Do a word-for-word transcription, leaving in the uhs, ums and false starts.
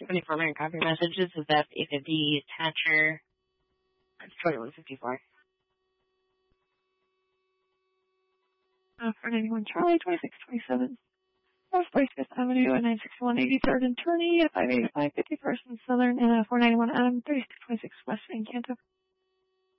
twenty-four minute copy messages is F eight fifty Thatcher. That's twenty-one fifty-four. Uh, four ninety-one Charlie, twenty-six twenty-seven North West Fifth Avenue, and nine sixty-one eighty-third and Turney, at five eighty-five fifty-first and Southern, and uh, four ninety-one Adam, thirty-six twenty-six West Encanto.